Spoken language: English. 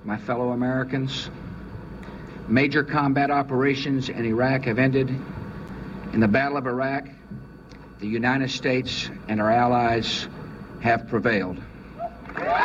my fellow Americans. Major combat operations in Iraq have ended. In the Battle of Iraq, the United States and our allies have prevailed.